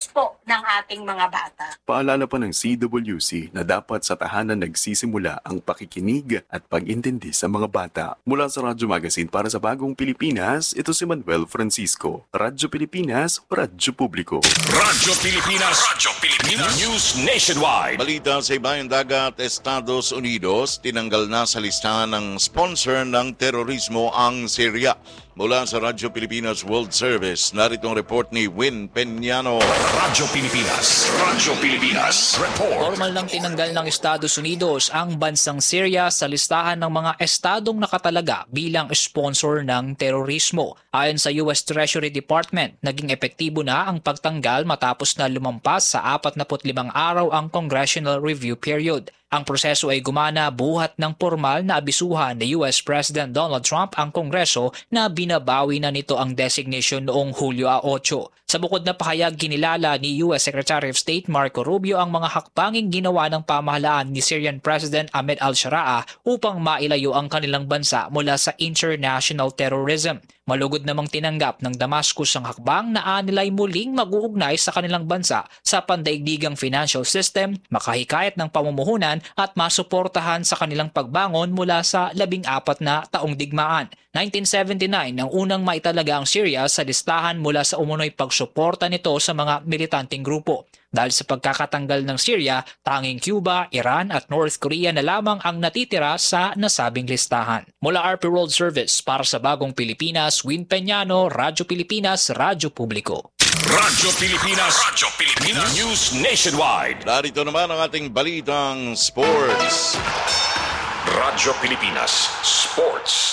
po ng ating mga bata. Paalala pa ng CWC na dapat sa tahanan nagsisimula ang pakikinig at pag-intindi sa mga bata. Mula sa Radyo Magazine para sa Bagong Pilipinas, ito si Manuel Francisco. Radyo Pilipinas, Radyo Publiko. Radyo Pilipinas News Nationwide. Balita sa ibayang dagat, Estados Unidos, tinanggal na sa listahan ng sponsor ng terorismo ang Syria. Mula sa Radyo Pilipinas World Service, narito ang report ni Win Peñano. Radyo Pilipinas Report. Formal nang tinanggal ng Estados Unidos ang bansang Syria sa listahan ng mga estadong nakatalaga bilang sponsor ng terorismo. Ayon sa US Treasury Department, naging epektibo na ang pagtanggal matapos na lumampas sa 45 araw ang congressional review period. Ang proseso ay gumana buhat ng formal na abisuhan ni US President Donald Trump ang Kongreso na binabawi na nito ang designation noong Hulyo 8. Sa bukod na pahayag, kinilala ni US Secretary of State Marco Rubio ang mga hakbanging ginawa ng pamahalaan ni Syrian President Ahmed al-Sharaa upang mailayo ang kanilang bansa mula sa international terrorism. Malugod namang tinanggap ng Damascus ang hakbang na anilay muling mag-uugnay sa kanilang bansa sa pandaigdigang financial system, makahikayat ng pamumuhunan at masuportahan sa kanilang pagbangon mula sa 14 na taong digmaan. 1979 nang unang maitalaga ang Syria sa listahan mula sa umunoy pagsuporta nito sa mga militanteng grupo. Dahil sa pagkakatanggal ng Syria, tanging Cuba, Iran at North Korea na lamang ang natitira sa nasabing listahan. Mula RP World Service para sa Bagong Pilipinas, Win Peñano, Radyo Pilipinas, Radyo Publiko. Radyo Pilipinas News Nationwide. Narito naman ang ating balitang sports. Radyo Pilipinas Sports.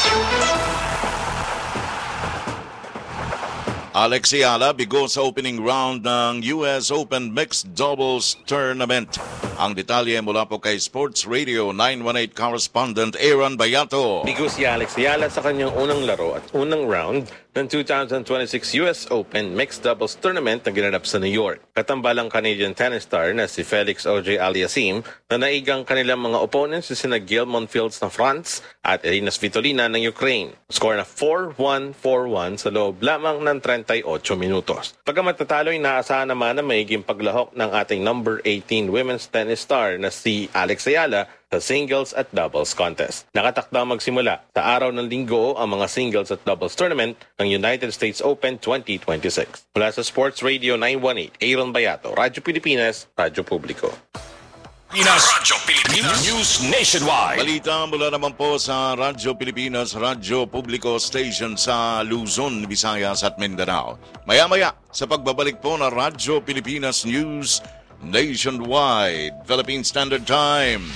Alex Ayala bigo sa opening round ng US Open Mixed Doubles Tournament. Ang detalye mula po kay Sports Radio 918 correspondent Aaron Bayato. Bigo si Alex Ayala sa kanyang unang laro at unang round ng 2026 US Open Mixed Doubles Tournament na ginanap sa New York. Katambalang Canadian tennis star na si Felix Auger-Aliassime na naigang kanilang mga opponents si sina Gael Monfils ng France at Irina Svitolina ng Ukraine. Score na 4-1, 4-1 sa loob lamang ng 38 minutos. Pagkamat natalo, inaasahan naman na maiging paglahok ng ating number 18 women's tennis star na si Alex Ayala sa singles at doubles contest. Nakatakdang magsimula sa araw ng Linggo ang mga singles at doubles tournament ng United States Open 2026. Mula sa Sports Radio 918, Aaron Bayato, Radyo Pilipinas, Radyo Publiko. Radyo Pilipinas News Nationwide. Balita mula naman po sa Radyo Pilipinas, Radyo Publiko Station sa Luzon, Visayas at Mindanao. Maya-maya sa pagbabalik po ng Radyo Pilipinas News Nationwide, Philippine Standard Time.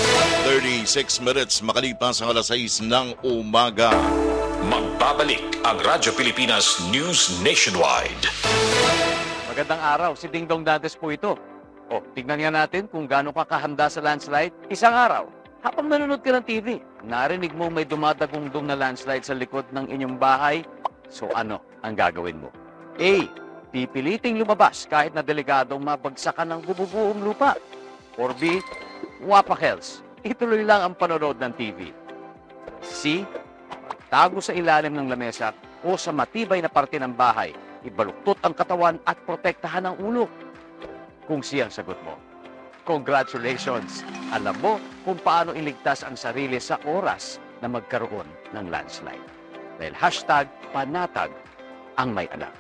36 minutes makalipas ang alas 6 ng umaga. Magbabalik ang Radyo Pilipinas News Nationwide. Magandang araw, si Ding Dong Dantes po ito. O, tignan nga natin kung gaano ka kahanda sa landslide. Isang araw, habang nanonood ka ng TV, narinig mo may dumadagong-dong na landslide sa likod ng inyong bahay. So ano ang gagawin mo? A. Pipiliting lumabas kahit na delikadong mabagsakan ng bububuong lupa. Or B. Wapakels. Ituloy lang ang panonood ng TV. C. Tago sa ilalim ng lamesa o sa matibay na parte ng bahay. Ibaluktot ang katawan at protektahan ang ulo. Kung siyang sagot mo, congratulations! Alam mo kung paano iligtas ang sarili sa oras na magkaroon ng landslide. Dahil #panatag ang may alam.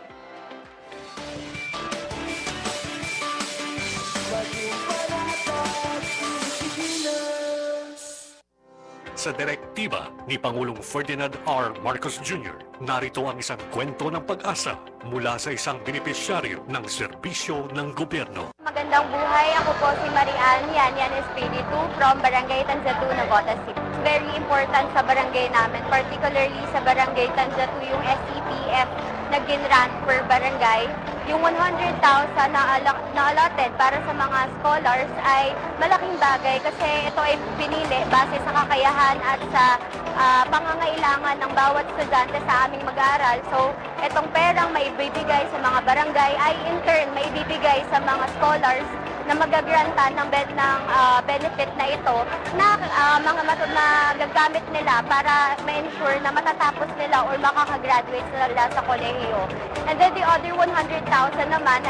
Sa direktiba ni Pangulong Ferdinand R. Marcos Jr., narito ang isang kwento ng pag-asa mula sa isang benepisyaryo ng serbisyo ng gobyerno. Magandang buhay, ako po si Marian Yan Espiritu from Barangay Tanzatu, Navotas City. Very important sa barangay namin, particularly sa Barangay Tanzatu, yung SEPF na ginrant per barangay. Yung 100,000 na allotted para sa mga scholars ay malaking bagay kasi ito ay pinili base sa kakayahan at sa pangangailangan ng bawat estudyante sa aming mag-aaral. So, itong perang maibibigay sa mga barangay ay in turn maibibigay sa mga scholars na magagrantan ng benefit na ito na magagamit nila para ma-ensure na matatapos nila or makakagraduate sila sa kolehiyo. And then the other 100,000 naman